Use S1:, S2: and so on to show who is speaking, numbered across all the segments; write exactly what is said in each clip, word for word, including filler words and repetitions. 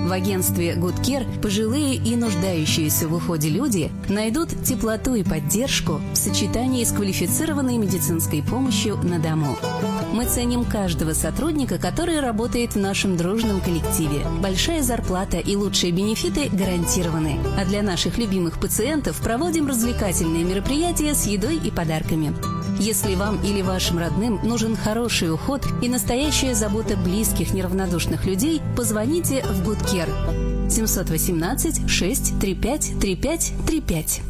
S1: В агентстве Good Care пожилые и нуждающиеся в уходе люди найдут теплоту и поддержку в сочетании с квалифицированной медицинской помощью на дому. Мы ценим каждого сотрудника, который работает в нашем дружном коллективе. Большая зарплата и лучшие бенефиты гарантированы. А для наших любимых пациентов проводим развлекательные мероприятия с едой и подарками. Если вам или вашим родным нужен хороший уход и настоящая забота близких неравнодушных людей, позвоните в Good Care семь один восемь шесть три пять три пять три пять.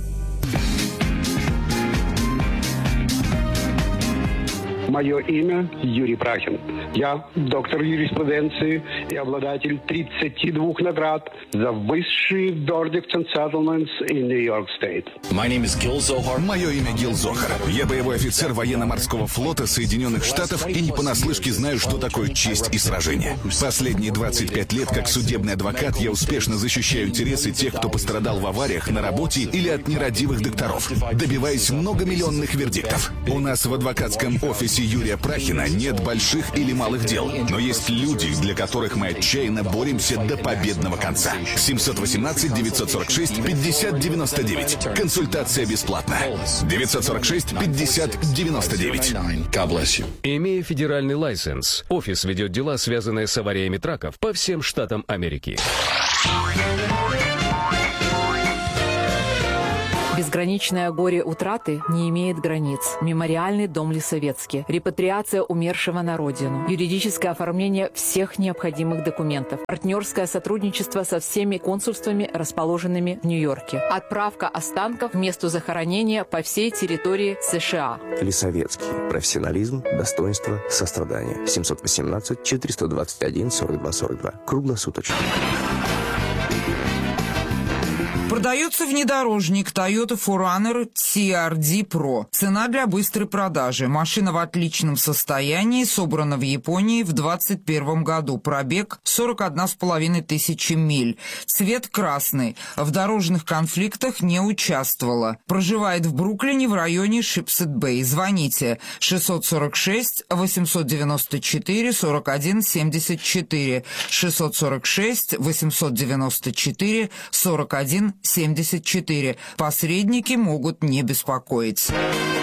S2: Мое имя Юрий Прахин. Я доктор юриспруденции и обладатель тридцати двух наград за высшие verdicts and settlements in New York State.
S3: Мое имя Гил Зохар. Я боевой офицер военно-морского флота Соединенных Штатов и не понаслышке знаю, что такое честь и сражение. Последние двадцать пять лет как судебный адвокат я успешно защищаю интересы тех, кто пострадал в авариях на работе или от нерадивых докторов, добиваясь многомиллионных вердиктов. У нас в адвокатском офисе Юрия Прахина нет больших или малых дел, но есть люди, для которых мы отчаянно боремся до победного конца. семь один восемь девять сорок шесть пятьдесят девяносто девять. Консультация бесплатна. девять сорок шесть пятьдесят девяносто девять.
S4: Имея федеральный лайсенс, офис ведет дела, связанные с авариями траков по всем штатам Америки.
S5: Безграничное горе утраты не имеет границ. Мемориальный дом Лисовецкий. Репатриация умершего на родину. Юридическое оформление всех необходимых документов. Партнерское сотрудничество со всеми консульствами, расположенными в Нью-Йорке. Отправка останков к месту захоронения по всей территории США.
S6: Лисовецкий. Профессионализм, достоинство, сострадание. семь один восемь четыреста двадцать один сорок два сорок два. Круглосуточно.
S7: Продается внедорожник Toyota фор раннер ти ар ди Pro. Цена для быстрой продажи. Машина в отличном состоянии, собрана в Японии в двадцать первом году. Пробег сорок одна с половиной тысячи миль. Цвет красный. В дорожных конфликтах не участвовала. Проживает в Бруклине в районе Шипсет-Бэй. Звоните шестьсот сорок шесть восемьсот девяносто четыре сорок один семьдесят четыре. шестьсот сорок шесть восемьсот девяносто четыре сорок один семьдесят четыре. Посредники могут не беспокоиться.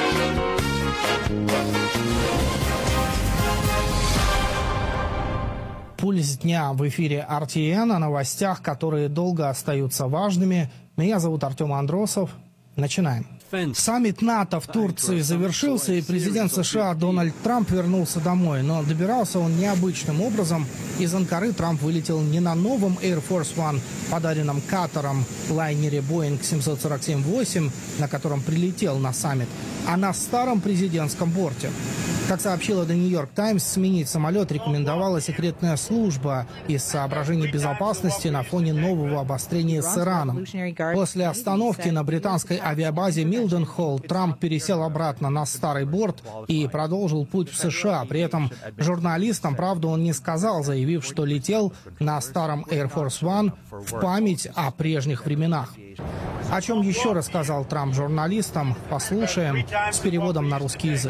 S8: Пульс дня в эфире ар ти эн о новостях, которые долго остаются важными. Меня зовут Артем Андросов. Начинаем. Саммит НАТО в Турции завершился, и президент США Дональд Трамп вернулся домой. Но добирался он необычным образом. Из Анкары Трамп вылетел не на новом Air Force One, подаренном Катаром лайнере Boeing семь сорок семь восемь, на котором прилетел на саммит, а на старом президентском борте. Как сообщила The New York Times, сменить самолет рекомендовала секретная служба из соображений безопасности на фоне нового обострения с Ираном. После остановки на британской авиабазе Милденхолл Трамп пересел обратно на старый борт и продолжил путь в США. При этом журналистам правду он не сказал, заявив, что летел на старом Air Force One в память о прежних временах. О чем еще рассказал Трамп журналистам, послушаем с переводом на русский язык.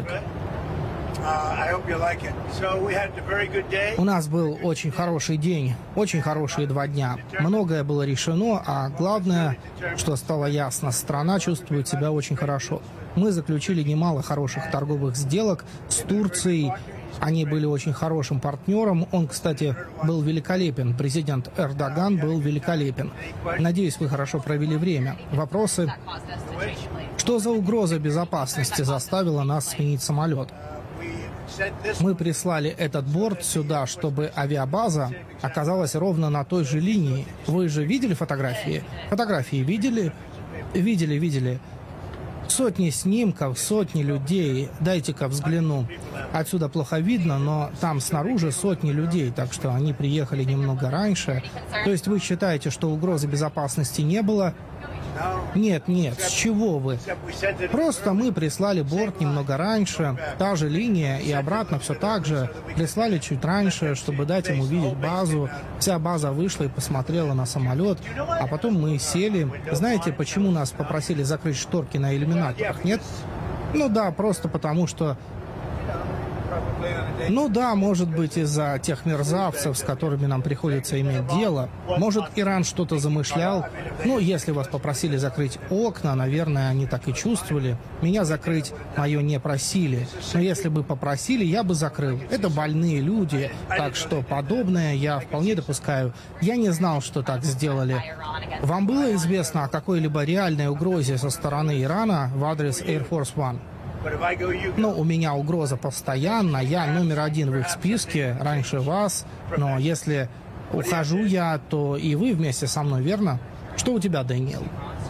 S8: У нас был очень хороший день, очень хорошие два дня. Многое было решено, а главное, что стало ясно, страна чувствует себя очень хорошо. Мы заключили немало хороших торговых сделок с Турцией. Они были очень хорошим партнером. Он, кстати, был великолепен. Президент Эрдоган был великолепен. Надеюсь, вы хорошо провели время. Вопросы? Что за угроза безопасности заставила нас сменить самолет? Мы прислали этот борт сюда, чтобы авиабаза оказалась ровно на той же линии. Вы же видели фотографии? Фотографии видели? Видели, видели. Сотни снимков, сотни людей. Дайте-ка взгляну. Отсюда плохо видно, но там снаружи сотни людей, так что они приехали немного раньше. То есть вы считаете, что угрозы безопасности не было? Нет, нет, с чего вы? Просто мы прислали борт немного раньше, та же линия, и обратно все так же. Прислали чуть раньше, чтобы дать им увидеть базу. Вся база вышла и посмотрела на самолет, а потом мы сели. Знаете, почему нас попросили закрыть шторки на иллюминаторах, нет? Ну да, просто потому что... Ну да, может быть, из-за тех мерзавцев, с которыми нам приходится иметь дело. Может, Иран что-то замышлял. Ну, если вас попросили закрыть окна, наверное, они так и чувствовали. Меня закрыть мое не просили. Но если бы попросили, я бы закрыл. Это больные люди, так что подобное я вполне допускаю. Я не знал, что так сделали. Вам было известно о какой-либо реальной угрозе со стороны Ирана в адрес Air Force One? Ну, у меня угроза постоянно, я номер один в их списке, раньше вас, но если ухожу я, то и вы вместе со мной, верно? Что у тебя, Дэниел?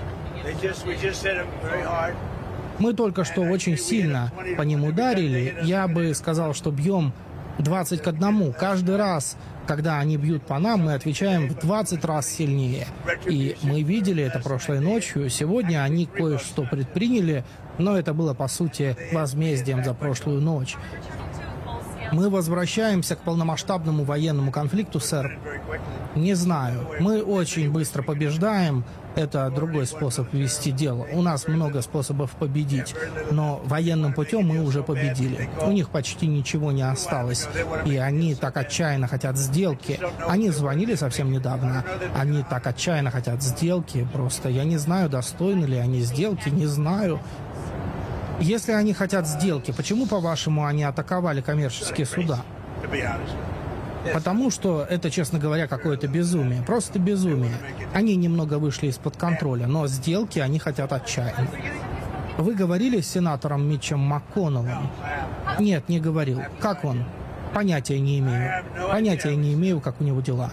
S8: Мы только что очень сильно по ним ударили, я бы сказал, что бьем двадцать к одному. Каждый раз, когда они бьют по нам, мы отвечаем в двадцать раз сильнее. И мы видели это прошлой ночью. Сегодня они кое-что предприняли, но это было, по сути, возмездием за прошлую ночь. Мы возвращаемся к полномасштабному военному конфликту, сэр. Не знаю. Мы очень быстро побеждаем. Это другой способ вести дело. У нас много способов победить, но военным путем мы уже победили. У них почти ничего не осталось. И они так отчаянно хотят сделки. Они звонили совсем недавно. Они так отчаянно хотят сделки. Просто я не знаю, достойны ли они сделки, не знаю. Если они хотят сделки, почему, по-вашему, они атаковали коммерческие суда? Потому что это, честно говоря, какое-то безумие. Просто безумие. Они немного вышли из-под контроля, но сделки они хотят отчаянно. Вы говорили с сенатором Митчем МакКоннеллом? Нет, не говорил. Как он? Понятия не имею. Понятия не имею, как у него дела.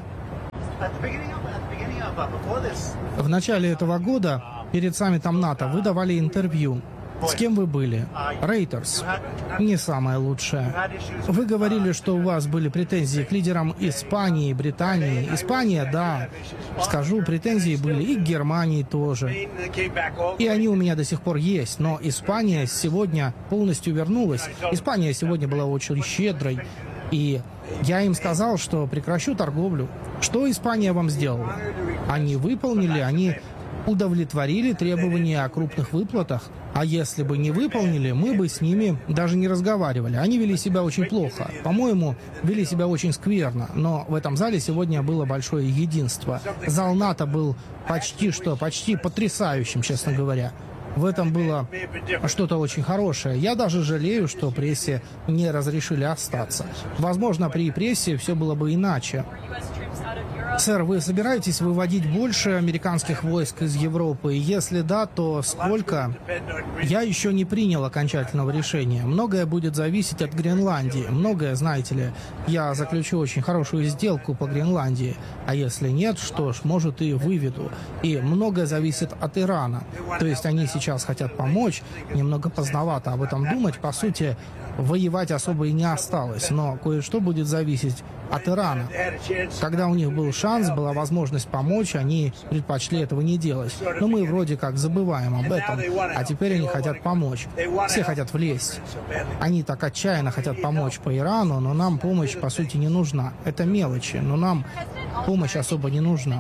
S8: В начале этого года, перед саммитом НАТО, вы давали интервью. С кем вы были? Рейтерс. Не самое лучшее. Вы говорили, что у вас были претензии к лидерам Испании, Британии. Испания, да. Скажу, претензии были и к Германии тоже. И они у меня до сих пор есть. Но Испания сегодня полностью вернулась. Испания сегодня была очень щедрой. И я им сказал, что прекращу торговлю. Что Испания вам сделала? Они выполнили, они удовлетворили требования о крупных выплатах. А если бы не выполнили, мы бы с ними даже не разговаривали. Они вели себя очень плохо. По-моему, вели себя очень скверно. Но в этом зале сегодня было большое единство. Зал НАТО был почти что, почти потрясающим, честно говоря. В этом было что-то очень хорошее. Я даже жалею, что прессе не разрешили остаться. Возможно, при прессе все было бы иначе. Сэр, вы собираетесь выводить больше американских войск из Европы? Если да, то сколько? Я еще не принял окончательного решения. Многое будет зависеть от Гренландии. Многое, знаете ли, я заключу очень хорошую сделку по Гренландии. А если нет, что ж, может, и выведу. И многое зависит от Ирана. То есть они сейчас хотят помочь. Немного поздновато об этом думать. По сути, воевать особо и не осталось. Но кое-что будет зависеть от Ирана. Когда у них был шанс, была возможность помочь, они предпочли этого не делать. Но мы вроде как забываем об этом. А теперь они хотят помочь. Все хотят влезть. Они так отчаянно хотят помочь по Ирану, но нам помощь, по сути, не нужна. Это мелочи, но нам помощь особо не нужна.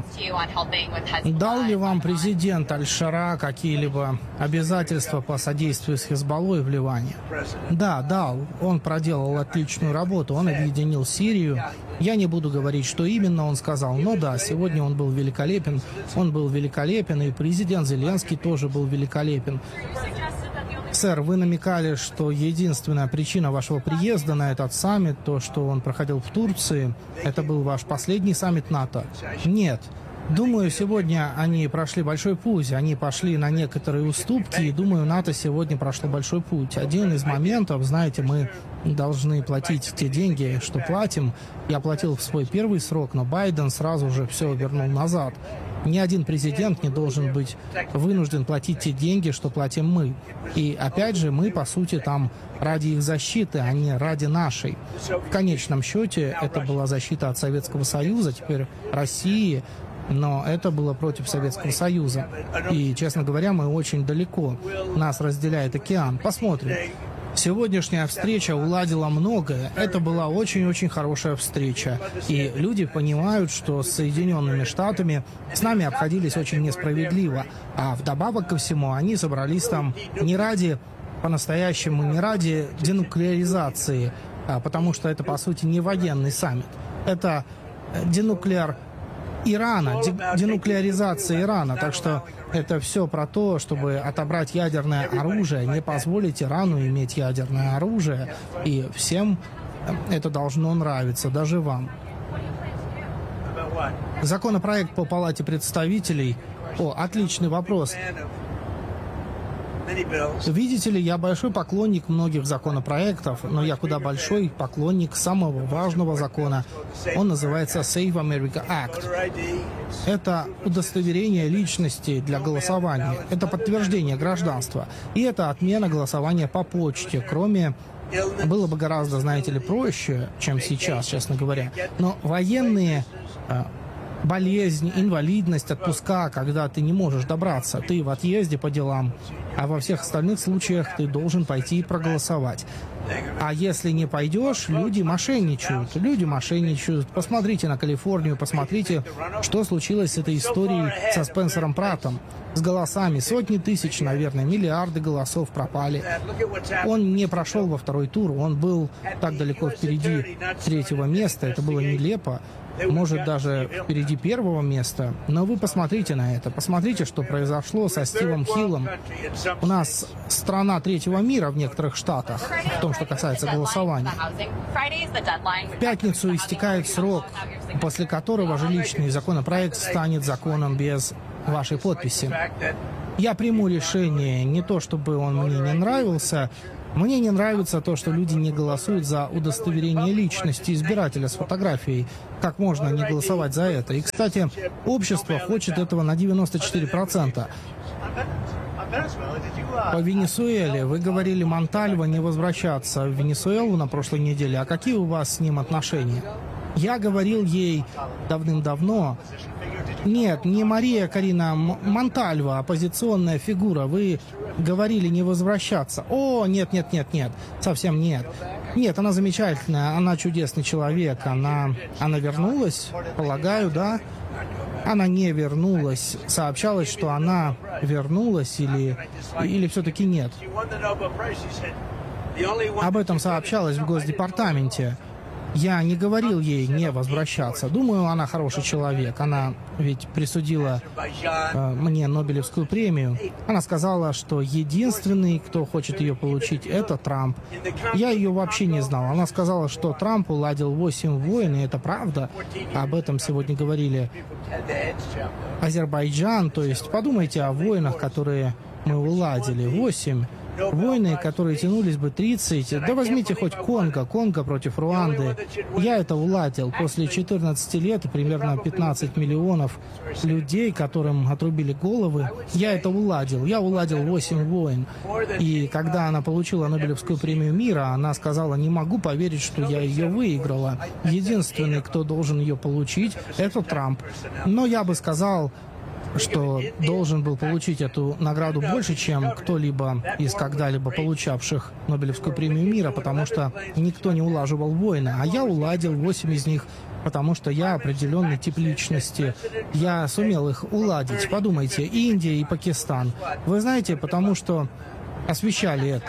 S8: Дал ли вам президент Аль-Шара какие-либо обязательства по содействию с Хизбаллой в Ливане? Да, дал. Он проделал отличную работу. Он объединил Сирию. Я не буду говорить, что именно он сказал, но да, сегодня он был великолепен. Он был великолепен, и президент Зеленский тоже был великолепен. Сэр, вы намекали, что единственная причина вашего приезда на этот саммит, то, что он проходил в Турции, это был ваш последний саммит НАТО? Нет. Думаю, сегодня они прошли большой путь, они пошли на некоторые уступки, и думаю, НАТО сегодня прошло большой путь. Один из моментов, знаете, мы должны платить те деньги, что платим. Я платил в свой первый срок, но Байден сразу же все вернул назад. Ни один президент не должен быть вынужден платить те деньги, что платим мы. И опять же, мы, по сути, там ради их защиты, а не ради нашей. В конечном счете, это была защита от Советского Союза, теперь России, но это было против Советского Союза. И, честно говоря, мы очень далеко. Нас разделяет океан. Посмотрим. Сегодняшняя встреча уладила многое. Это была очень-очень хорошая встреча. И люди понимают, что с Соединенными Штатами с нами обходились очень несправедливо. А вдобавок ко всему, они собрались там не ради, по-настоящему, не ради денуклеаризации, потому что это, по сути, не военный саммит. Это денуклеар Ирана, денуклеаризация Ирана. Так что это все про то, чтобы отобрать ядерное оружие, не позволить Ирану иметь ядерное оружие. И всем это должно нравиться, даже вам. Законопроект по Палате представителей. О, отличный вопрос. Видите ли, я большой поклонник многих законопроектов, но я куда большой поклонник самого важного закона. Он называется Save America Act. Это удостоверение личности для голосования. Это подтверждение гражданства. И это отмена голосования по почте. Кроме... Было бы гораздо, знаете ли, проще, чем сейчас, честно говоря. Но военные... болезнь, инвалидность, отпуска, когда ты не можешь добраться, ты в отъезде по делам, а во всех остальных случаях ты должен пойти и проголосовать. А если не пойдешь, люди мошенничают, люди мошенничают. Посмотрите на Калифорнию, посмотрите, что случилось с этой историей со Спенсером Праттом, с голосами. Сотни тысяч, наверное, миллиарды голосов пропали. Он не прошел во второй тур, он был так далеко впереди третьего места, это было нелепо. Может, даже впереди первого места. Но вы посмотрите на это. Посмотрите, что произошло со Стивом Хиллом. У нас страна третьего мира в некоторых штатах, в том, что касается голосования. В пятницу истекает срок, после которого жилищный законопроект станет законом без вашей подписи. Я приму решение, не то чтобы он мне не нравился. Мне не нравится то, что люди не голосуют за удостоверение личности избирателя с фотографией. Как можно не голосовать за это? И, кстати, общество хочет этого на девяносто четыре процента. По Венесуэле вы говорили Монтальво не возвращаться в Венесуэлу на прошлой неделе. А какие у вас с ним отношения? Я говорил ей давным-давно... Нет, не Мария Карина Монтальво, оппозиционная фигура. Вы говорили не возвращаться. О, нет, нет, нет, нет, совсем нет. Нет, она замечательная, она чудесный человек. Она, она вернулась, полагаю, да? Она не вернулась. Сообщалось, что она вернулась или, или все-таки нет. Об этом сообщалось в Госдепартаменте. Я не говорил ей не возвращаться. Думаю, она хороший человек. Она ведь присудила э, мне Нобелевскую премию. Она сказала, что единственный, кто хочет ее получить, это Трамп. Я ее вообще не знал. Она сказала, что Трамп уладил восемь войн, и это правда. Об этом сегодня говорили Азербайджан. То есть подумайте о войнах, которые мы уладили. Восемь. Войны, которые тянулись бы тридцать, да возьмите хоть Конго, Конго против Руанды. Я это уладил после четырнадцати лет и примерно пятнадцать миллионов людей, которым отрубили головы. Я это уладил. Я уладил восемь войн. И когда она получила Нобелевскую премию мира, она сказала, не могу поверить, что я ее выиграла. Единственный, кто должен ее получить, это Трамп. Но я бы сказал, что должен был получить эту награду больше, чем кто-либо из когда-либо получавших Нобелевскую премию мира, потому что никто не улаживал войны, а я уладил восемь из них, потому что я определенный тип личности. Я сумел их уладить. Подумайте, Индия и Пакистан. Вы знаете, потому что освещали это.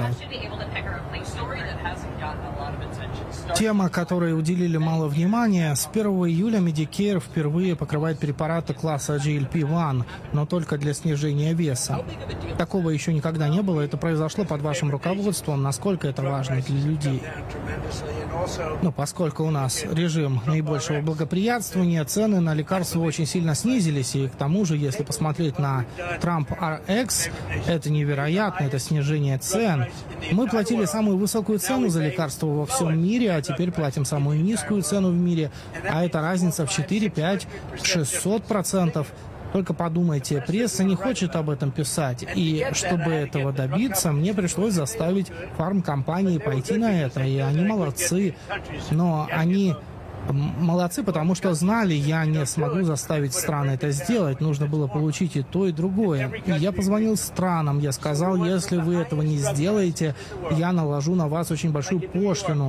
S8: Тема, которой уделили мало внимания. С первого июля Medicare впервые покрывает препараты класса джи эл пи один, но только для снижения веса. Такого еще никогда не было. Это произошло под вашим руководством. Насколько это важно для людей? Ну, поскольку у нас режим наибольшего благоприятствования, цены на лекарства очень сильно снизились. И к тому же, если посмотреть на Trump ар экс, это невероятно, это снижение цен. Мы платили самую высокую цену за лекарства во всем мире, а теперь платим самую низкую цену в мире. А это разница в четыре, пять, шестьсот процентов. Только подумайте, пресса не хочет об этом писать. И чтобы этого добиться, мне пришлось заставить фармкомпании пойти на это. И они молодцы. Но они молодцы, потому что знали, я не смогу заставить страны это сделать. Нужно было получить и то, и другое. И я позвонил странам. Я сказал, если вы этого не сделаете, я наложу на вас очень большую пошлину.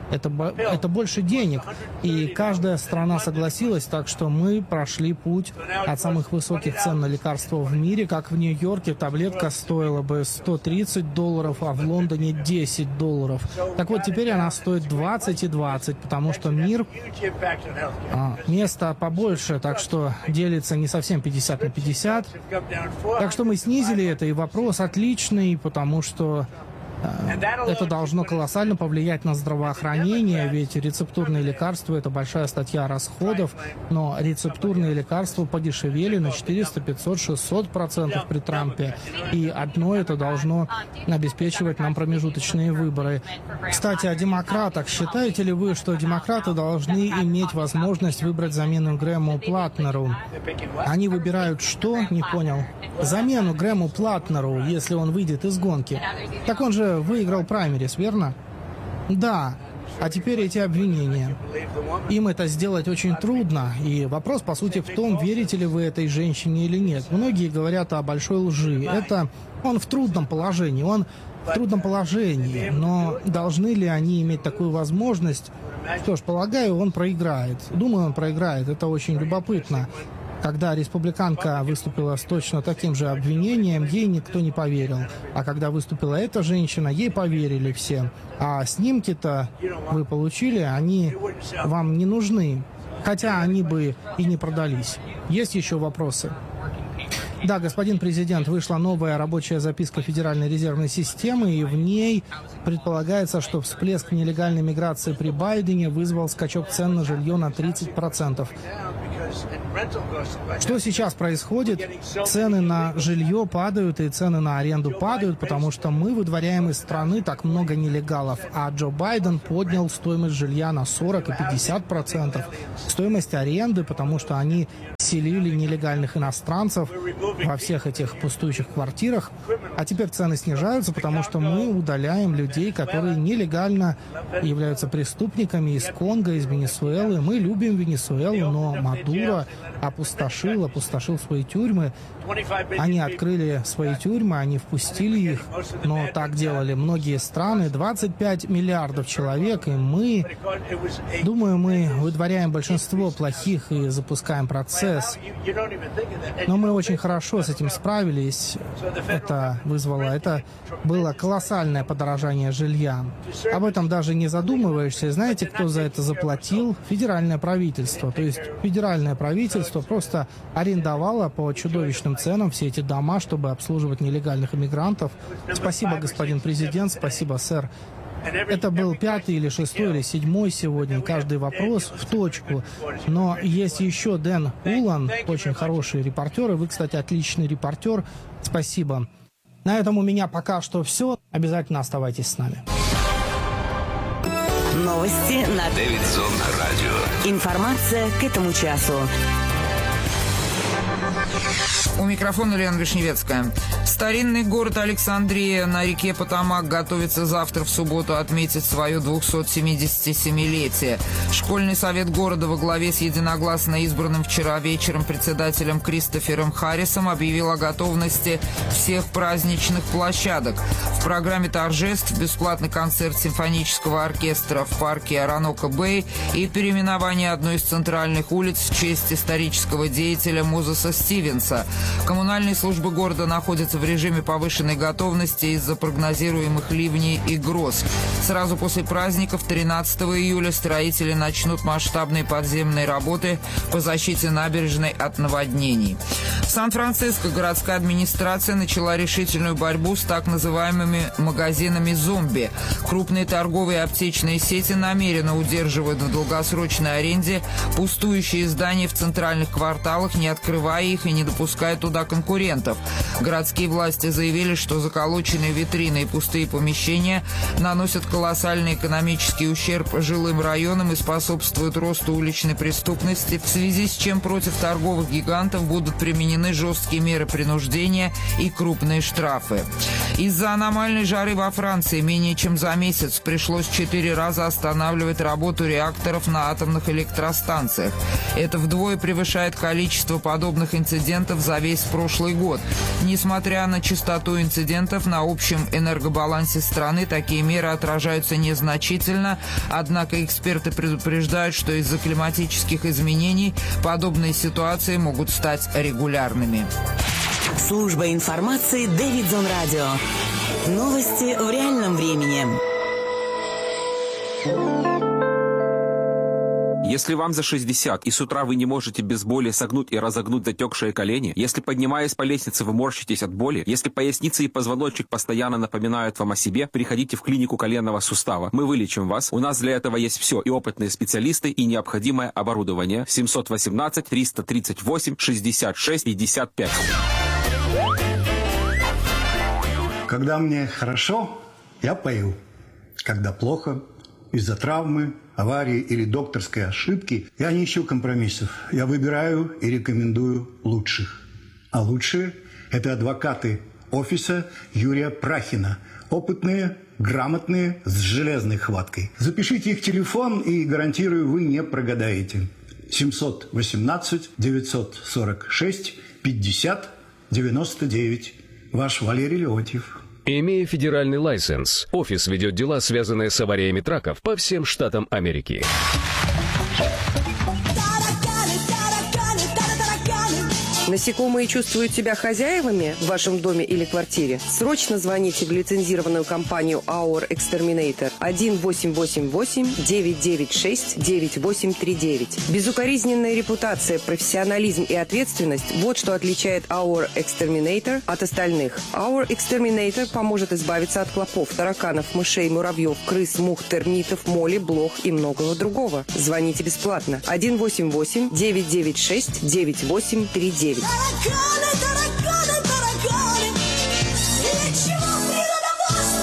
S8: Это, это больше денег. И каждая страна согласилась, так что мы прошли путь от самых высоких цен на лекарства в мире. Как в Нью-Йорке таблетка стоила бы сто тридцать долларов, а в Лондоне десять долларов. Так вот, теперь она стоит двадцать и двадцать, потому что мир, а, место побольше, так что делится не совсем пятьдесят на пятьдесят. Так что мы снизили это, и вопрос отличный, потому что это должно колоссально повлиять на здравоохранение, ведь рецептурные лекарства – это большая статья расходов, но рецептурные лекарства подешевели на четыреста, пятьсот, шестьсот процентов при Трампе, и одно это должно обеспечивать нам промежуточные выборы. Кстати, о демократах. Считаете ли вы, что демократы должны иметь возможность выбрать замену Грэму Платнеру? Они выбирают что? Не понял. Замену Грэму Платнеру, если он выйдет из гонки. Так он же выиграл праймерис, верно? Да. А теперь эти обвинения. Им это сделать очень трудно. И вопрос, по сути, в том, верите ли вы этой женщине или нет. Многие говорят о большой лжи. Это он в трудном положении. Он в трудном положении. Но должны ли они иметь такую возможность? Что ж, полагаю, он проиграет. Думаю, он проиграет. Это очень любопытно. Когда республиканка выступила с точно таким же обвинением, ей никто не поверил. А когда выступила эта женщина, ей поверили все. А снимки-то вы получили, они вам не нужны. Хотя они бы и не продались. Есть еще вопросы? Да, господин президент, вышла новая рабочая записка Федеральной резервной системы, и в ней предполагается, что всплеск нелегальной миграции при Байдене вызвал скачок цен на жилье на тридцать процентов. Что сейчас происходит? Цены на жилье падают, и цены на аренду падают, потому что мы выдворяем из страны так много нелегалов, а Джо Байден поднял стоимость жилья на сорок и пятьдесят процентов. Стоимость аренды, потому что они селили нелегальных иностранцев во всех этих пустующих квартирах. А теперь цены снижаются, потому что мы удаляем людей, которые нелегально являются преступниками из Конго, из Венесуэлы. Мы любим Венесуэлу, но Мадуро опустошил, опустошил свои тюрьмы. Они открыли свои тюрьмы, они впустили их, но так делали многие страны. двадцать пять миллиардов человек, и мы, думаю, мы выдворяем большинство плохих и запускаем процесс. Но мы очень хорошо с этим справились. Это вызвало, это было колоссальное подорожание жилья. Об этом даже не задумываешься. Знаете, кто за это заплатил? Федеральное правительство. То есть федеральное правительство просто арендовало по чудовищным ценам все эти дома, чтобы обслуживать нелегальных иммигрантов. Спасибо, господин президент, спасибо, сэр. Это был пятый или шестой или седьмой сегодня. Каждый вопрос в точку. Но есть еще Дэн Улан, очень хороший репортер. И вы, кстати, отличный репортер. Спасибо. На этом у меня пока что все. Обязательно оставайтесь с нами.
S9: Новости на Дэвидсон Радио. Информация к этому часу.
S7: У микрофона Лена Вишневецкая. Старинный город Александрия на реке Потомак готовится завтра в субботу отметить свое двухсотсемидесятисемилетие. Школьный совет города во главе с единогласно избранным вчера вечером председателем Кристофером Харрисом объявил о готовности всех праздничных площадок. В программе торжеств бесплатный концерт симфонического оркестра в парке Ороноко-Бэй и переименование одной из центральных улиц в честь исторического деятеля Мозеса Стивенса. Коммунальные службы города находятся в режиме повышенной готовности из-за прогнозируемых ливней и гроз. Сразу после праздников тринадцатого июля строители начнут масштабные подземные работы по защите набережной от наводнений. В Сан-Франциско городская администрация начала решительную борьбу с так называемыми магазинами зомби. Крупные торговые и аптечные сети намеренно удерживают в долгосрочной аренде пустующие здания в центральных кварталах, не открывая их и не допуская туда конкурентов. Городские власти заявили, что заколоченные витрины и пустые помещения наносят колоссальный экономический ущерб жилым районам и способствуют росту уличной преступности, в связи с чем против торговых гигантов будут применены введены жесткие меры принуждения и крупные штрафы. Из-за аномальной жары во Франции менее чем за месяц пришлось четыре раза останавливать работу реакторов на атомных электростанциях. Это вдвое превышает количество подобных инцидентов за весь прошлый год. Несмотря на частоту инцидентов на общем энергобалансе страны, такие меры отражаются незначительно, однако эксперты предупреждают, что из-за климатических изменений подобные ситуации могут стать регулярными.
S9: Служба информации Дэвидсон Радио. Новости в реальном времени.
S10: Если вам за шестьдесят, и с утра вы не можете без боли согнуть и разогнуть затекшие колени, если, поднимаясь по лестнице, вы морщитесь от боли, если поясница и позвоночник постоянно напоминают вам о себе, приходите в клинику коленного сустава. Мы вылечим вас. У нас для этого есть все: и опытные специалисты, и необходимое оборудование. семьсот восемнадцать триста тридцать восемь шестьдесят шесть пятьдесят пять.
S11: Когда мне хорошо, я пою. Когда плохо, из-за травмы, аварии или докторской ошибки, я не ищу компромиссов. Я выбираю и рекомендую лучших. А лучшие – это адвокаты офиса Юрия Прахина. Опытные, грамотные, с железной хваткой. Запишите их телефон, и, гарантирую, вы не прогадаете. семьсот восемнадцать девятьсот сорок шесть пятьдесят девяносто девять. Ваш Валерий Леонтьев.
S4: Имея федеральный лайсенс, офис ведет дела, связанные с авариями траков по всем штатам Америки.
S12: Насекомые чувствуют себя хозяевами в вашем доме или квартире? Срочно звоните в лицензированную компанию Our Exterminator один восемь восемь восемь девять девять шесть девять восемь три девять. Безукоризненная репутация, профессионализм и ответственность – вот что отличает Our Exterminator от остальных. Our Exterminator поможет избавиться от клопов, тараканов, мышей, муравьев, крыс, мух, термитов, моли, блох и многого другого. Звоните бесплатно. один восемь восемь девять девять шесть девять восемь три девять.
S13: Тараканы, тараканы, тараканы, для чего природа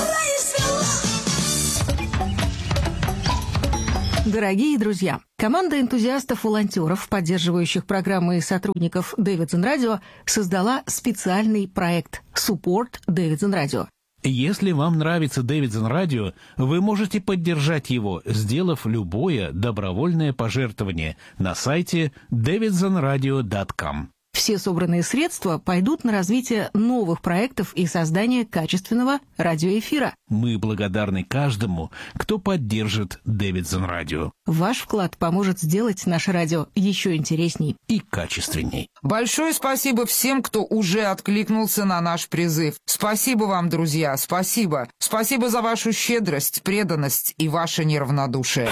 S13: вас произвела?
S14: Дорогие друзья, команда энтузиастов-волонтеров, поддерживающих программы и сотрудников Дэвидсон Радио, создала специальный проект «Support Дэвидсон Радио».
S15: Если вам нравится Дэвидсон Радио, вы можете поддержать его, сделав любое добровольное пожертвование на сайте дэвидсон радио точка ком.
S14: Все собранные средства пойдут на развитие новых проектов и создание качественного радиоэфира.
S15: Мы благодарны каждому, кто поддержит Дэвидсон Радио.
S14: Ваш вклад поможет сделать наше радио еще интересней
S15: и качественней.
S7: Большое спасибо всем, кто уже откликнулся на наш призыв. Спасибо вам, друзья, спасибо. Спасибо за вашу щедрость, преданность и ваше неравнодушие.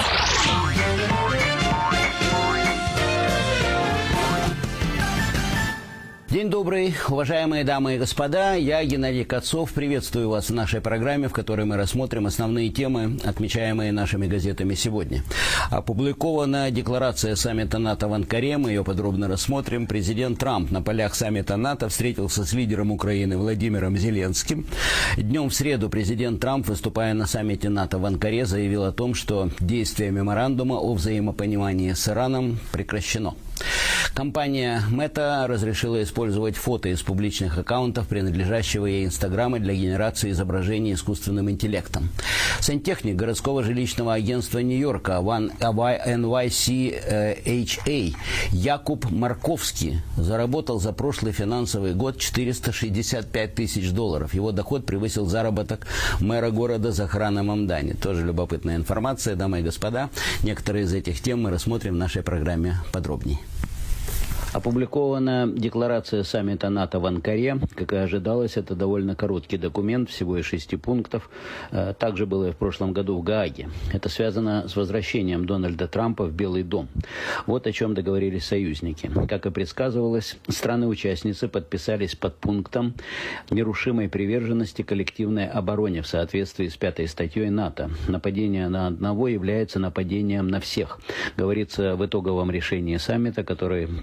S16: День добрый, уважаемые дамы и господа. Я, Геннадий Кацов, приветствую вас в нашей программе, в которой мы рассмотрим основные темы, отмечаемые нашими газетами сегодня. Опубликована декларация саммита НАТО в Анкаре, мы ее подробно рассмотрим. Президент Трамп на полях саммита НАТО встретился с лидером Украины Владимиром Зеленским. Днем в среду президент Трамп, выступая на саммите НАТО в Анкаре, заявил о том, что действие меморандума о взаимопонимании с Ираном прекращено. Компания Meta разрешила использовать фото из публичных аккаунтов, принадлежащего ей Инстаграма, для генерации изображений искусственным интеллектом. Сантехник городского жилищного агентства Нью-Йорка эн вай си эйч эй Якуб Марковский заработал за прошлый финансовый год четыреста шестьдесят пять тысяч долларов. Его доход превысил заработок мэра города Захрана Мамдани. Тоже любопытная информация, дамы и господа. Некоторые из этих тем мы рассмотрим в нашей программе подробнее. Опубликована декларация саммита НАТО в Анкаре. Как и ожидалось, это довольно короткий документ, всего из шести пунктов. Также было и в прошлом году в Гааге. Это связано с возвращением Дональда Трампа в Белый дом. Вот о чем договорились союзники. Как и предсказывалось, страны-участницы подписались под пунктом нерушимой приверженности коллективной обороне в соответствии с пятой статьей НАТО. Нападение на одного является нападением на всех. Говорится в итоговом решении саммита, который проходил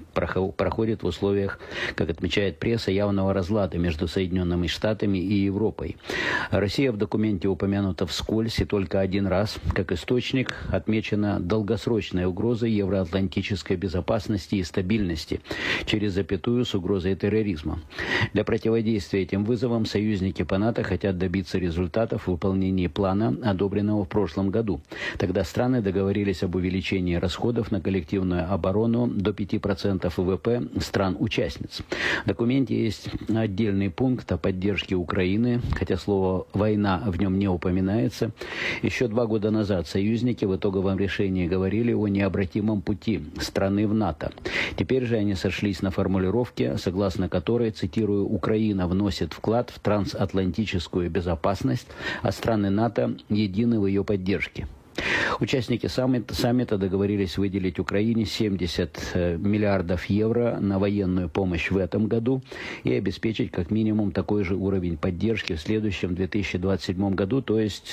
S16: проходит в условиях, как отмечает пресса, явного разлада между Соединенными Штатами и Европой. Россия в документе упомянута вскользь и только один раз. Как источник отмечена долгосрочная угроза евроатлантической безопасности и стабильности через запятую с угрозой терроризма. Для противодействия этим вызовам союзники по НАТО хотят добиться результатов в выполнении плана, одобренного в прошлом году. Тогда страны договорились об увеличении расходов на коллективную оборону до пяти процентов ВВП стран-участниц. В документе есть отдельный пункт о поддержке Украины, хотя слово «война» в нем не упоминается. Еще два года назад союзники в итоговом решении говорили о необратимом пути страны в НАТО. Теперь же они сошлись на формулировке, согласно которой, цитирую, «Украина вносит вклад в трансатлантическую безопасность, а страны НАТО едины в ее поддержке». Участники саммита, саммита договорились выделить Украине семьдесят миллиардов евро на военную помощь в этом году и обеспечить как минимум такой же уровень поддержки в следующем две тысячи двадцать седьмом году, то есть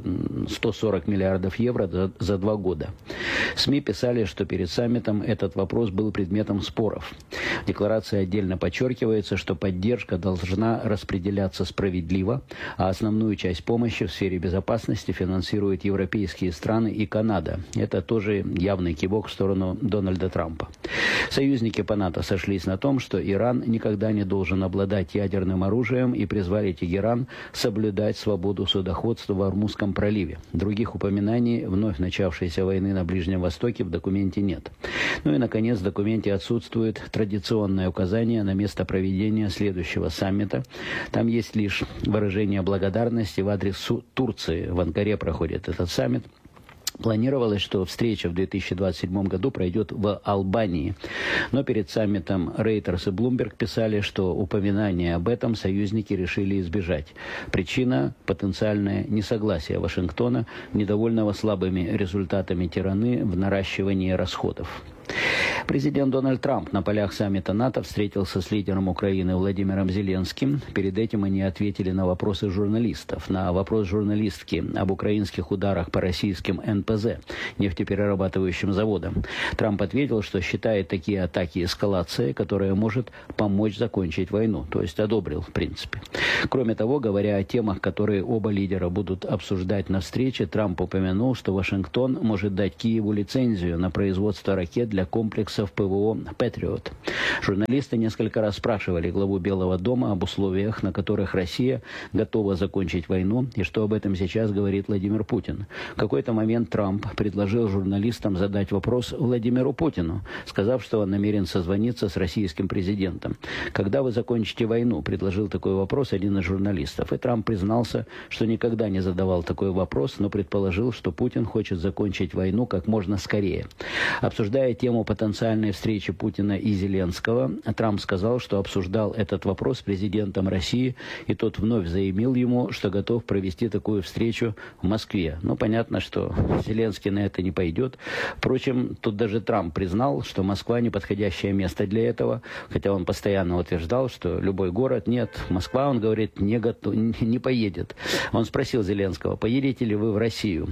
S16: сто сорок миллиардов евро за, за два года. СМИ писали, что перед саммитом этот вопрос был предметом споров. В декларации отдельно подчеркивается, что поддержка должна распределяться справедливо, а основную часть помощи в сфере безопасности финансируют европейские страны и Канада. Это тоже явный кивок в сторону Дональда Трампа. Союзники по НАТО сошлись на том, что Иран никогда не должен обладать ядерным оружием, и призвали Тегеран соблюдать свободу судоходства в Ормузском проливе. Других упоминаний вновь начавшейся войны на Ближнем Востоке в документе нет. Ну и, наконец, в документе отсутствует традиционное указание на место проведения следующего саммита. Там есть лишь выражение благодарности в адрес Турции. В Анкаре проходит этот саммит. Планировалось, что встреча в две тысячи двадцать седьмом году пройдет в Албании. Но перед саммитом Reuters и Bloomberg писали, что упоминания об этом союзники решили избежать. Причина – потенциальное несогласие Вашингтона, недовольного слабыми результатами тираны в наращивании расходов. Президент Дональд Трамп на полях саммита НАТО встретился с лидером Украины Владимиром Зеленским. Перед этим они ответили на вопросы журналистов. На вопрос журналистки об украинских ударах по российским эн пэ зэ, нефтеперерабатывающим заводам, Трамп ответил, что считает такие атаки эскалацией, которая может помочь закончить войну. То есть одобрил, в принципе. Кроме того, говоря о темах, которые оба лидера будут обсуждать на встрече, Трамп упомянул, что Вашингтон может дать Киеву лицензию на производство ракет для комплексов пэ вэ о «Патриот». Журналисты несколько раз спрашивали главу Белого дома об условиях, на которых Россия готова закончить войну, и что об этом сейчас говорит Владимир Путин. В какой-то момент Трамп предложил журналистам задать вопрос Владимиру Путину, сказав, что он намерен созвониться с российским президентом. «Когда вы закончите войну?» – предложил такой вопрос один из журналистов. И Трамп признался, что никогда не задавал такой вопрос, но предположил, что Путин хочет закончить войну как можно скорее. Обсуждая тему потенциальной встречи Путина и Зеленского, Трамп сказал, что обсуждал этот вопрос с президентом России, и тот вновь заявил ему, что готов провести такую встречу в Москве. Ну, понятно, что Зеленский на это не пойдет. Впрочем, тут даже Трамп признал, что Москва не подходящее место для этого, хотя он постоянно утверждал, что любой город, нет, Москва, он говорит, не, готов, не поедет. Он спросил Зеленского, поедете ли вы в Россию?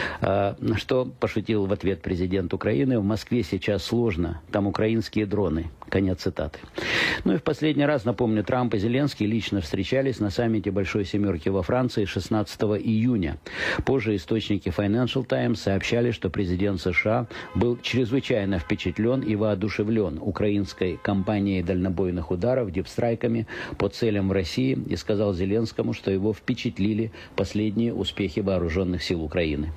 S16: А, на что пошутил в ответ президент Украины, в Москве сейчас сложно, там украинские дроны. Конец цитаты. Ну и в последний раз, напомню, Трамп и Зеленский лично встречались на саммите Большой Семерки во Франции шестнадцатого июня. Позже источники Financial Times сообщали, что президент США был чрезвычайно впечатлен и воодушевлен украинской кампанией дальнобойных ударов, дипстрайками по целям в России, и сказал Зеленскому, что его впечатлили последние успехи вооруженных сил Украины.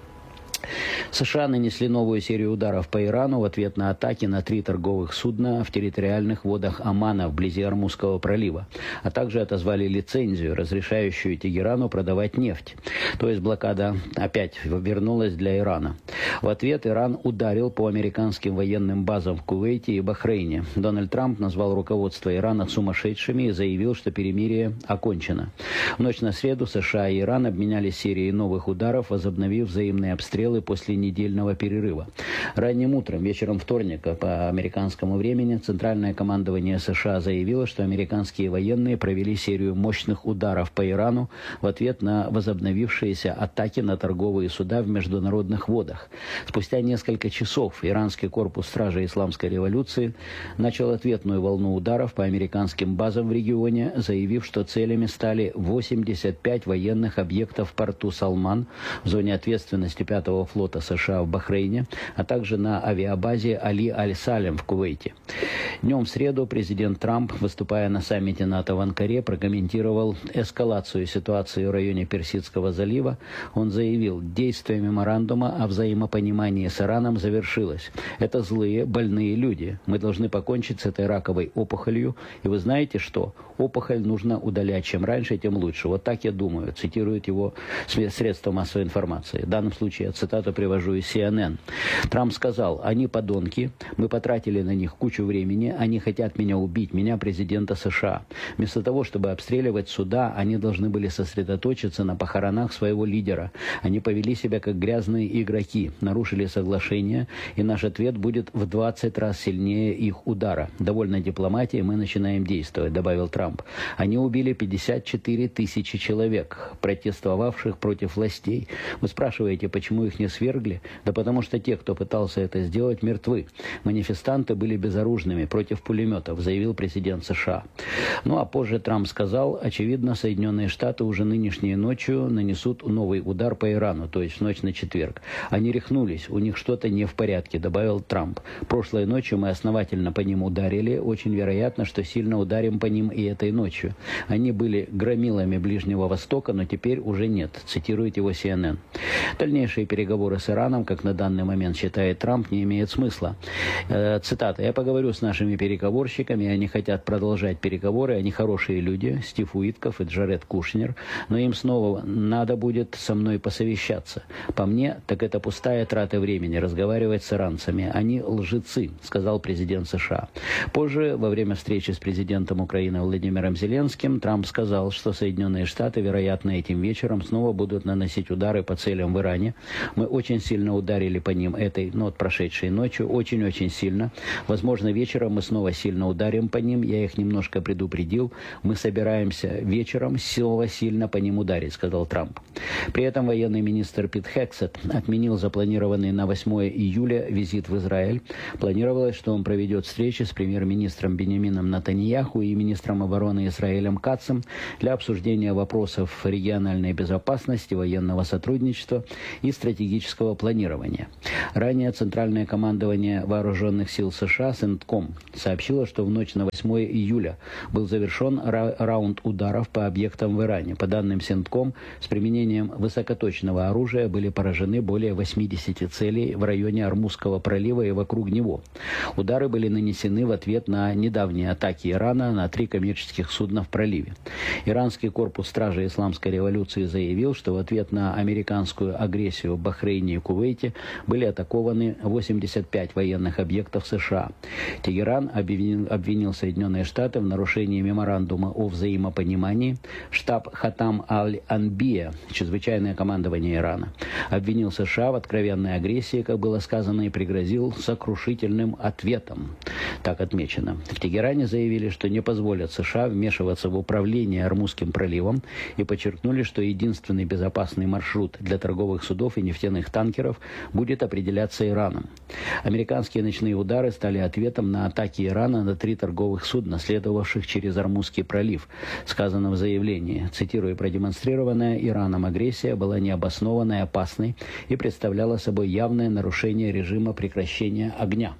S16: США нанесли новую серию ударов по Ирану в ответ на атаки на три торговых судна в территориальных водах Омана вблизи Ормузского пролива, а также отозвали лицензию, разрешающую Тегерану продавать нефть. То есть блокада опять вернулась для Ирана. В ответ Иран ударил по американским военным базам в Кувейте и Бахрейне. Дональд Трамп назвал руководство Ирана сумасшедшими и заявил, что перемирие окончено. В ночь на среду США и Иран обменялись серией новых ударов, возобновив взаимные обстрелы обстрелы после недельного перерыва. Ранним утром, вечером вторника по американскому времени, Центральное командование США заявило, что американские военные провели серию мощных ударов по Ирану в ответ на возобновившиеся атаки на торговые суда в международных водах. Спустя несколько часов иранский корпус стражей исламской революции начал ответную волну ударов по американским базам в регионе, заявив, что целями стали восемьдесят пять военных объектов в порту Салман в зоне ответственности пятого флота США в Бахрейне, а также на авиабазе Али Аль-Салем в Кувейте. Днем в среду президент Трамп, выступая на саммите НАТО в Анкаре, прокомментировал эскалацию ситуации в районе Персидского залива. Он заявил, действие меморандума о взаимопонимании с Ираном завершилось. Это злые, больные люди. Мы должны покончить с этой раковой опухолью. И вы знаете что? Опухоль нужно удалять. Чем раньше, тем лучше. Вот так я думаю, цитирует его средства массовой информации. В данном случае я цитату привожу из си эн эн. Трамп сказал, они подонки, мы потратили на них кучу времени, они хотят меня убить, меня, президента США. Вместо того, чтобы обстреливать суда, они должны были сосредоточиться на похоронах своего лидера. Они повели себя как грязные игроки, нарушили соглашение, и наш ответ будет в двадцать раз сильнее их удара. Довольно дипломатии, мы начинаем действовать, добавил Трамп. Они убили пятьдесят четыре тысячи человек, протестовавших против властей. Вы спрашиваете, почему их не свергли? Да потому что те, кто пытался это сделать, мертвы. Манифестанты были безоружными против пулеметов, заявил президент США. Ну а позже Трамп сказал, очевидно, Соединенные Штаты уже нынешней ночью нанесут новый удар по Ирану, то есть в ночь на четверг. Они рехнулись, у них что-то не в порядке, добавил Трамп. Прошлой ночью мы основательно по ним ударили, очень вероятно, что сильно ударим по ним и этой ночью. Они были громилами Ближнего Востока, но теперь уже нет, цитирует его си эн эн. Дальнейшие переговоры с Ираном, как на данный момент считает Трамп, не имеют смысла. Э, цитата. «Я поговорю с нашими переговорщиками, они хотят продолжать переговоры, они хорошие люди, Стив Уитков и Джаред Кушнер, но им снова надо будет со мной посовещаться. По мне, так это пустая трата времени разговаривать с иранцами. Они лжецы», сказал президент США. Позже, во время встречи с президентом Украины Владимиром Зеленским, Трамп сказал, что Соединенные Штаты, вероятно, этим вечером снова будут наносить удары по целям в Иране. Мы очень сильно ударили по ним этой, ну, вот прошедшей ночью, очень-очень сильно. Возможно, вечером мы снова сильно ударим по ним. Я их немножко предупредил. Мы собираемся вечером снова сильно по ним ударить, сказал Трамп. При этом военный министр Пит Хексет отменил запланированный на восьмое июля визит в Израиль. Планировалось, что он проведет встречи с премьер-министром Биньямином Нетаньяху и министром обороны Израилем Катцем для обсуждения вопросов региональной безопасности, военного сотрудничества и стратегического планирования. Ранее Центральное командование Вооруженных сил США Центком сообщило, что в ночь на восьмое июля был завершен ра- раунд ударов по объектам в Иране. По данным Центком, с применением высокоточного оружия были поражены более восьмидесяти целей в районе Ормузского пролива и вокруг него. Удары были нанесены в ответ на недавние атаки Ирана на три коммерческих судна в проливе. Иранский корпус стражей исламской революции заявил, что в ответ на американскую агрессию в Бахрейне и Кувейте были атакованы восемьдесят пять военных объектов США. Тегеран обвинил, обвинил Соединенные Штаты в нарушении меморандума о взаимопонимании. Штаб Хатам Аль-Анбия, чрезвычайное командование Ирана, обвинил США в откровенной агрессии, как было сказано, и пригрозил сокрушительным ответом. Так отмечено. В Тегеране заявили, что не позволят США вмешиваться в управление Ормузским проливом и подчеркнули, что единственный безопасный маршрут для торговых судов и нефтяных танкеров будет определяться Ираном. Американские ночные удары стали ответом на атаки Ирана на три торговых судна, следовавших через Ормузский пролив. Сказано в заявлении, цитирую, продемонстрированная Ираном агрессия была необоснованной, опасной и представляла собой явное нарушение режима прекращения огня.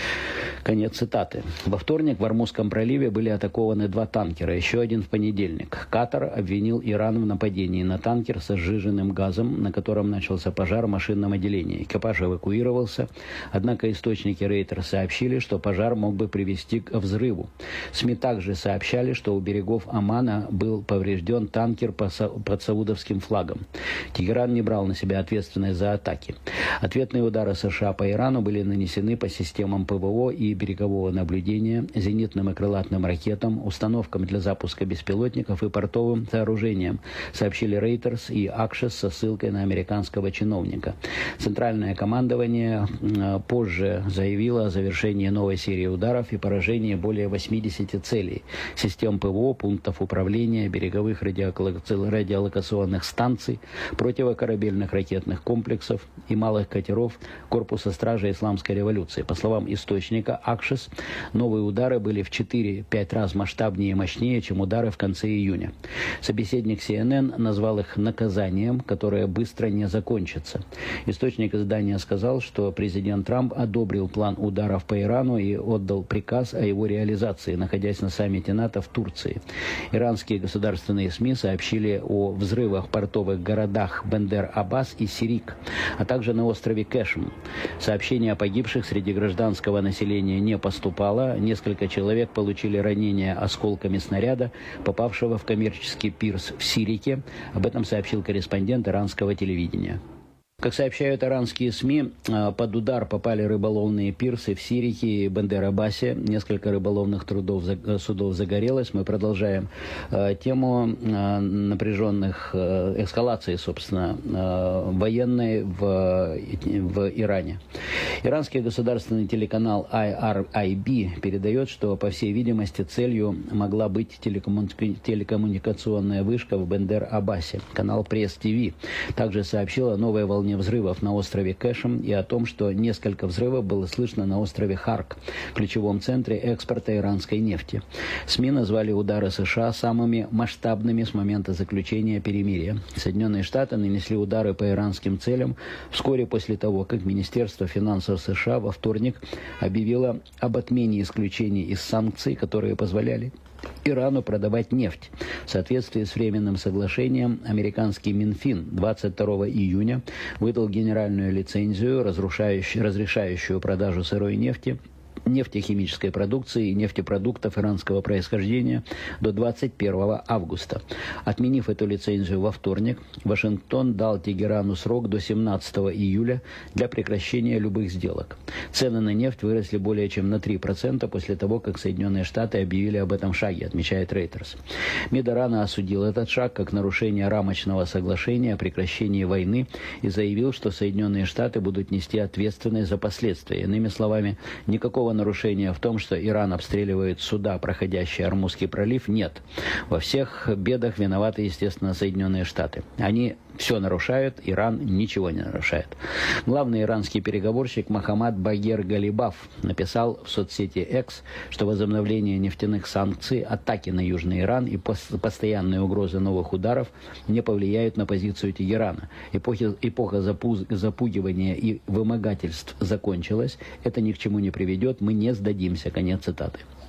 S16: Конец цитаты. Во вторник в Ормузском проливе были атакованы два танкера, еще один в понедельник. Катар обвинил Иран в нападении на танкер со сжиженным газом, на котором начался пожар в машинном отделении. Экипаж эвакуировался, однако источники Рейтер сообщили, что пожар мог бы привести к взрыву. СМИ также сообщали, что у берегов Омана был поврежден танкер под саудовским флагом. Тегеран не брал на себя ответственность за атаки. Ответные удары США по Ирану были нанесены по системам ПВО и технологии берегового наблюдения, зенитным и крылатным ракетам, установкам для запуска беспилотников и портовым сооружениям, сообщили Reuters и Акшес со ссылкой на американского чиновника. Центральное командование позже заявило о завершении новой серии ударов и поражении более восьмидесяти целей, систем ПВО, пунктов управления, береговых радиолокационных станций, противокорабельных ракетных комплексов и малых катеров корпуса стражи исламской революции. По словам источника Акшес, новые удары были в четыре-пять раз масштабнее и мощнее, чем удары в конце июня. Собеседник Си Эн Эн назвал их наказанием, которое быстро не закончится. Источник издания сказал, что президент Трамп одобрил план ударов по Ирану и отдал приказ о его реализации, находясь на саммите НАТО в Турции. Иранские государственные СМИ сообщили о взрывах в портовых городах Бендер-Аббас и Сирик, а также на острове Кэшм. Сообщение о погибших среди гражданского населения не поступало. Несколько человек получили ранения осколками снаряда, попавшего в коммерческий пирс в Сирике. Об этом сообщил корреспондент иранского телевидения. Как сообщают иранские СМИ, под удар попали рыболовные пирсы в Сирике и Бендер-Аббасе. Несколько рыболовных трудов, судов загорелось. Мы продолжаем тему напряженных эскалаций, собственно, военной в, в Иране. Иранский государственный телеканал ай ар ай би передает, что, по всей видимости, целью могла быть телекомму... телекоммуникационная вышка в Бендер-Аббасе. Канал Пресс-ТВ также сообщил о новой волне взрывов на острове Кэшм и о том, что несколько взрывов было слышно на острове Харк, ключевом центре экспорта иранской нефти. СМИ назвали удары США самыми масштабными с момента заключения перемирия. Соединенные Штаты нанесли удары по иранским целям вскоре после того, как Министерство финансов США во вторник объявило об отмене исключений из санкций, которые позволяли Ирану продавать нефть. В соответствии с временным соглашением, американский Минфин двадцать второго июня выдал генеральную лицензию, разрешающую продажу сырой нефти, нефтехимической продукции и нефтепродуктов иранского происхождения до двадцать первого августа. Отменив эту лицензию во вторник, Вашингтон дал Тегерану срок до семнадцатого июля для прекращения любых сделок. Цены на нефть выросли более чем на три процента после того, как Соединенные Штаты объявили об этом шаге, отмечает Reuters. МИД Ирана осудил этот шаг как нарушение рамочного соглашения о прекращении войны и заявил, что Соединенные Штаты будут нести ответственность за последствия. Иными словами, никакого нарушения в том, что Иран обстреливает суда, проходящие Ормузский пролив, нет. Во всех бедах виноваты, естественно, Соединенные Штаты. Они все нарушают, Иран ничего не нарушает. Главный иранский переговорщик Мохаммад Багер Галибаф написал в соцсети X, что возобновление нефтяных санкций, атаки на Южный Иран и постоянные угрозы новых ударов не повлияют на позицию Тегерана. Эпохи, эпоха запу- запугивания и вымогательств закончилась. Это ни к чему не приведет. Мы не сдадимся. Конец цитаты.